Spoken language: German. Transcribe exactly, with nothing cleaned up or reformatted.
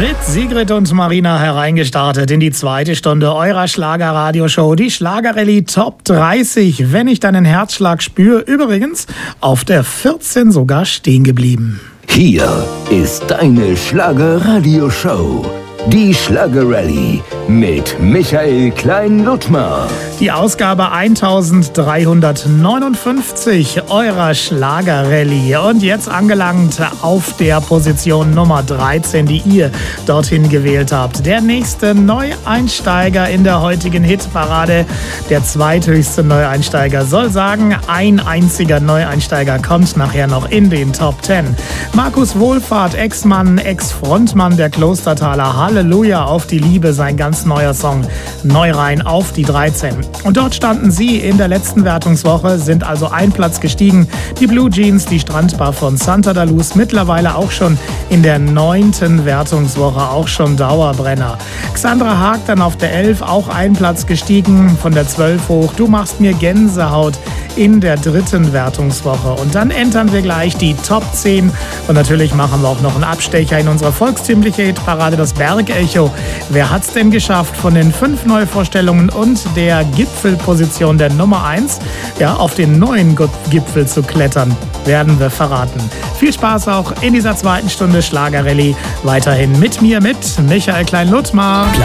Mit Sigrid und Marina hereingestartet in die zweite Stunde eurer Schlager-Radio-Show, die Schlagerrallye Top dreißig. Wenn ich deinen Herzschlag spüre, übrigens auf der vierzehn sogar stehen geblieben. Hier ist deine Schlager-Radio-Show, die Schlager-Rallye mit Michael Klein-Ludtmer. Die Ausgabe eintausenddreihundertneunundfünfzig eurer Schlager-Rallye. Und jetzt angelangt auf der Position Nummer dreizehn, die ihr dorthin gewählt habt. Der nächste Neueinsteiger in der heutigen Hitparade, der zweithöchste Neueinsteiger, soll sagen, ein einziger Neueinsteiger kommt nachher noch in den Top zehn. Markus Wohlfahrt, Ex-Mann, Ex-Frontmann der Klostertaler, Halleluja auf die Liebe, sein ganz neuer Song, neu rein auf die dreizehn. Und dort standen sie in der letzten Wertungswoche, sind also ein Platz gestiegen. Die Blue Jeans, die Strandbar von Santa da Luz, mittlerweile auch schon in der neunten Wertungswoche, auch schon Dauerbrenner. Xandra Haag dann auf der elf, auch ein Platz gestiegen, von der zwölf hoch. Du machst mir Gänsehaut in der dritten Wertungswoche. Und dann entern wir gleich die Top zehn. Und natürlich machen wir auch noch einen Abstecher in unsere volkstümliche Hitparade, das Bergecho. Wer hat's denn geschafft, von den fünf Neuvorstellungen und der Gipfelposition der Nummer eins ja, auf den neuen Gipfel zu klettern, werden wir verraten. Viel Spaß auch in dieser zweiten Stunde Schlagerrallye. Weiterhin mit mir, mit Michael Klein-Ludtmer.